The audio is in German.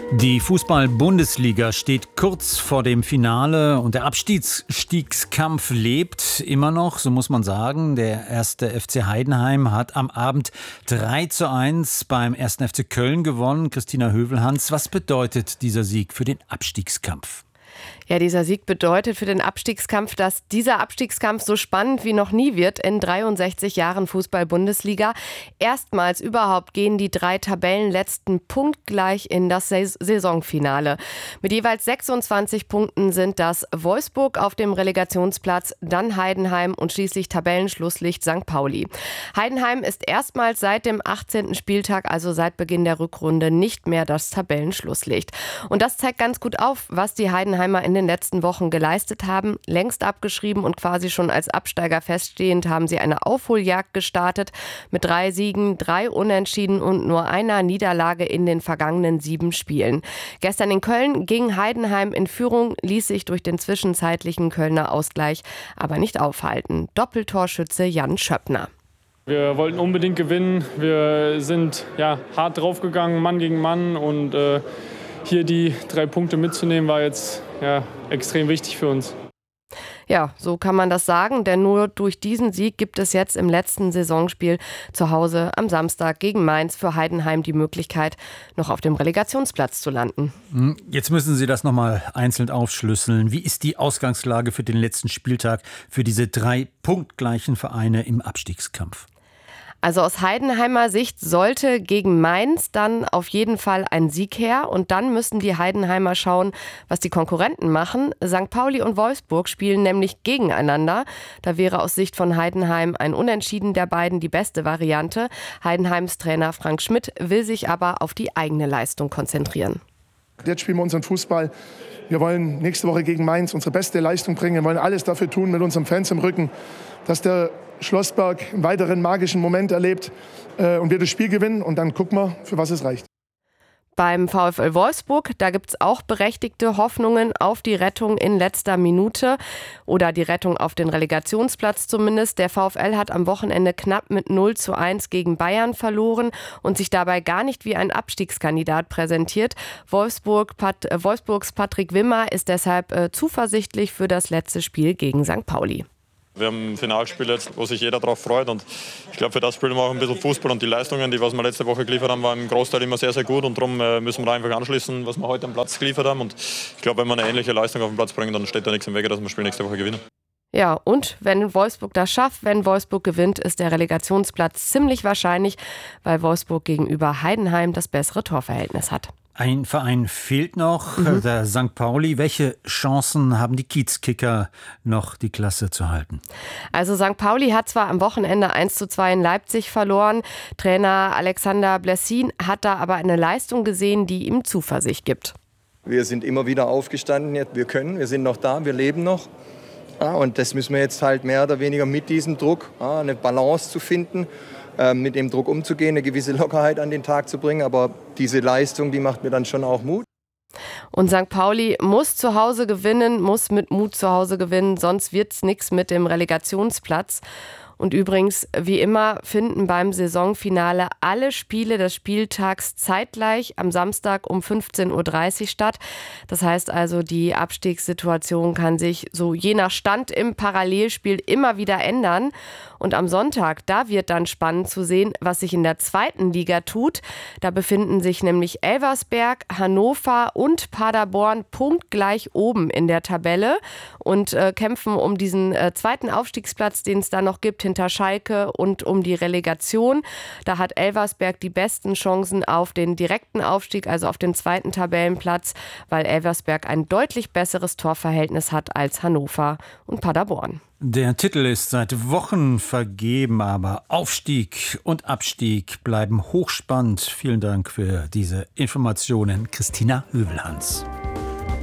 Die Fußball-Bundesliga steht kurz vor dem Finale und der Abstiegskampf lebt immer noch, so muss man sagen. Der erste FC Heidenheim hat am Abend 3:1 beim 1. FC Köln gewonnen. Christina Hövelhans, was bedeutet dieser Sieg für den Abstiegskampf? Ja, dieser Sieg bedeutet für den Abstiegskampf, dass dieser Abstiegskampf so spannend wie noch nie wird in 63 Jahren Fußball-Bundesliga. Erstmals überhaupt gehen die 3 Tabellenletzten punktgleich in das Saisonfinale. Mit jeweils 26 Punkten sind das Wolfsburg auf dem Relegationsplatz, dann Heidenheim und schließlich Tabellenschlusslicht St. Pauli. Heidenheim ist erstmals seit dem 18. Spieltag, also seit Beginn der Rückrunde, nicht mehr das Tabellenschlusslicht. Und das zeigt ganz gut auf, was die Heidenheimer in den letzten Wochen geleistet haben. Längst abgeschrieben und quasi schon als Absteiger feststehend haben sie eine Aufholjagd gestartet mit 3 Siegen, 3 Unentschieden und nur einer Niederlage in den vergangenen 7 Spielen. Gestern in Köln ging Heidenheim in Führung, ließ sich durch den zwischenzeitlichen Kölner Ausgleich aber nicht aufhalten. Doppeltorschütze Jan Schöppner. Wir wollten unbedingt gewinnen. Wir sind hart draufgegangen, Mann gegen Mann. Und hier die 3 Punkte mitzunehmen, war jetzt extrem wichtig für uns. Ja, so kann man das sagen, denn nur durch diesen Sieg gibt es jetzt im letzten Saisonspiel zu Hause am Samstag gegen Mainz für Heidenheim die Möglichkeit, noch auf dem Relegationsplatz zu landen. Jetzt müssen Sie das nochmal einzeln aufschlüsseln. Wie ist die Ausgangslage für den letzten Spieltag für diese 3 punktgleichen Vereine im Abstiegskampf? Also aus Heidenheimer Sicht sollte gegen Mainz dann auf jeden Fall ein Sieg her. Und dann müssen die Heidenheimer schauen, was die Konkurrenten machen. St. Pauli und Wolfsburg spielen nämlich gegeneinander. Da wäre aus Sicht von Heidenheim ein Unentschieden der beiden die beste Variante. Heidenheims Trainer Frank Schmidt will sich aber auf die eigene Leistung konzentrieren. Jetzt spielen wir unseren Fußball. Wir wollen nächste Woche gegen Mainz unsere beste Leistung bringen. Wir wollen alles dafür tun mit unseren Fans im Rücken, dass der Schlossberg einen weiteren magischen Moment erlebt und wir das Spiel gewinnen. Und dann gucken wir, für was es reicht. Beim VfL Wolfsburg, da gibt es auch berechtigte Hoffnungen auf die Rettung in letzter Minute oder die Rettung auf den Relegationsplatz zumindest. Der VfL hat am Wochenende knapp mit 0:1 gegen Bayern verloren und sich dabei gar nicht wie ein Abstiegskandidat präsentiert. Wolfsburgs Patrick Wimmer ist deshalb zuversichtlich für das letzte Spiel gegen St. Pauli. Wir haben ein Finalspiel jetzt, wo sich jeder darauf freut und ich glaube, für das spielen wir auch ein bisschen Fußball und die Leistungen, was wir letzte Woche geliefert haben, waren im Großteil immer sehr, sehr gut und darum müssen wir da einfach anschließen, was wir heute am Platz geliefert haben und ich glaube, wenn wir eine ähnliche Leistung auf den Platz bringen, dann steht da nichts im Wege, dass wir das Spiel nächste Woche gewinnen. Ja, und wenn Wolfsburg das schafft, wenn Wolfsburg gewinnt, ist der Relegationsplatz ziemlich wahrscheinlich, weil Wolfsburg gegenüber Heidenheim das bessere Torverhältnis hat. Ein Verein fehlt noch, der St. Pauli. Welche Chancen haben die Kiezkicker noch, die Klasse zu halten? Also St. Pauli hat zwar am Wochenende 1:2 in Leipzig verloren. Trainer Alexander Blessin hat da aber eine Leistung gesehen, die ihm Zuversicht gibt. Wir sind immer wieder aufgestanden, wir sind noch da, wir leben noch. Und das müssen wir jetzt halt mehr oder weniger mit diesem Druck, eine Balance zu finden, mit dem Druck umzugehen, eine gewisse Lockerheit an den Tag zu bringen. Aber diese Leistung, die macht mir dann schon auch Mut. Und St. Pauli muss zu Hause gewinnen, muss mit Mut zu Hause gewinnen, sonst wird's nichts mit dem Relegationsplatz. Und übrigens, wie immer, finden beim Saisonfinale alle Spiele des Spieltags zeitgleich am Samstag um 15:30 Uhr statt. Das heißt also, die Abstiegssituation kann sich so je nach Stand im Parallelspiel immer wieder ändern. Und am Sonntag, da wird dann spannend zu sehen, was sich in der 2. Liga tut. Da befinden sich nämlich Elversberg, Hannover und Paderborn punktgleich oben in der Tabelle und kämpfen um diesen 2. Aufstiegsplatz, den es da noch gibt, hinter Schalke und um die Relegation. Da hat Elversberg die besten Chancen auf den direkten Aufstieg, also auf den 2. Tabellenplatz, weil Elversberg ein deutlich besseres Torverhältnis hat als Hannover und Paderborn. Der Titel ist seit Wochen vergeben, aber Aufstieg und Abstieg bleiben hochspannend. Vielen Dank für diese Informationen, Christina Hövelhans.